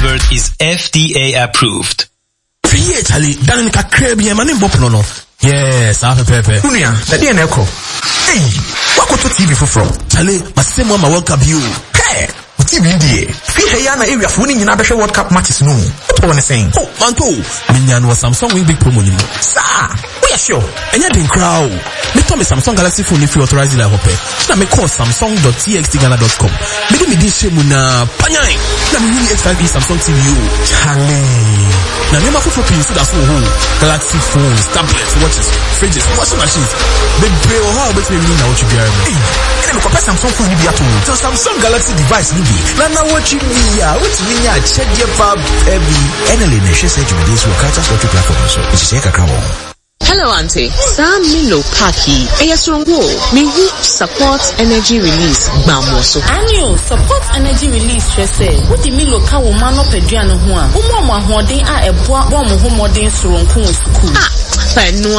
delivered is FDA approved. Yeah, Charlie, dan ka krebi mani bopuno no. Yes, I have pepe. Unia, the DNA echo. Hey, what go to TV for from? Charlie, my same one my World Cup you. Hey, TV ndie. Fi heya na area for winning na World Cup matches no. What one saying? Oh, manto. Minyan was Samsung win big promo ni mo. Sir, we are sure. Enya den crowd. Me to me Samsung Galaxy phone if you authorize it I hope. Na me call samsung.txtghana.com. Me di shemu na panyai. Na me really excited Samsung TV. Charlie. Na me ma fufu pin so that's who Galaxy phones, tablets, watches, fridges, washing machines. They pay how bet me na what you be. Ina me compare Samsung phone ni bi ato. So Samsung Galaxy device ni bi. Na what you be ya, what you nya check your fab heavy. Enele na she say you this work out as what platform so. It is like a Hello, Auntie. Sam Milo Paki. Eyasrongo. Mihu support energy release. Bamoso. Annual support energy release. Say. What the Milo ka woman up eduano hua. Umo ma hoden a eboa bo mo ho modern soronko school. Ah, no.